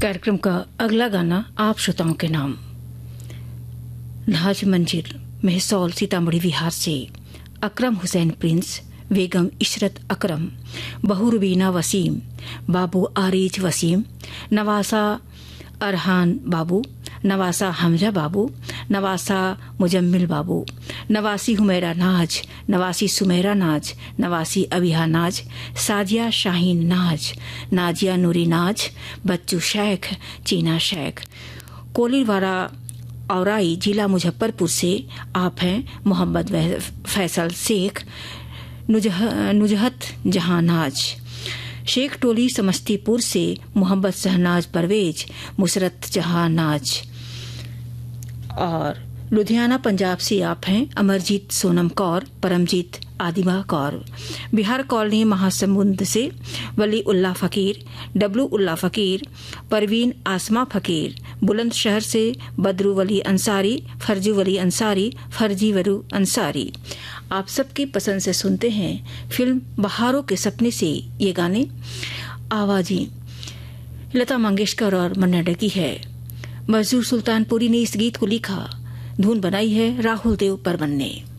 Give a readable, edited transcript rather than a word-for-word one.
कार्यक्रम का अगला गाना आप श्रोताओं के नाम। नाज मंजिल मेहसौल सीतामढ़ी बिहार से अकरम हुसैन प्रिंस, बेगम इशरत अकरम, बहू रुबीना वसीम, बाबू आरिज वसीम, नवासा अरहान बाबू, नवासा हमजा बाबू, नवासा मुजम्मिल बाबू, नवासी हुमैरा नाज, नवासी सुमेरा नाज, नवासी अबिहा नाज, साजिया शाहीन नाज, नाजिया नूरी नाज, बच्चू शेख, चीना शेख। कोलीवाड़ा औराई जिला मुजफ्फरपुर से आप हैं मोहम्मद फैसल शेख, नुजहत जहां नाज। शेख टोली समस्तीपुर से मोहम्मद शहनाज परवेज, मुसरत जहां नाज। और लुधियाना पंजाब से आप हैं अमरजीत सोनम कौर, परमजीत आदिमा कौर। बिहार कॉलोनी महासमुंद से वली उल्लाह फकीर, डब्लू उल्लाह फकीर, परवीन आसमा फकीर। बुलंदशहर से बदरू वली अंसारी, फर्जू वली अंसारी, फर्जी वरू अंसारी। आप सबकी पसंद से सुनते हैं फिल्म बहारों के सपने से ये गाने। आवाज़ें लता मंगेशकर और मन्ना डे की है। मजदूर सुल्तानपुरी ने इस गीत को लिखा, धुन बनाई है राहुल देव बर्मन ने।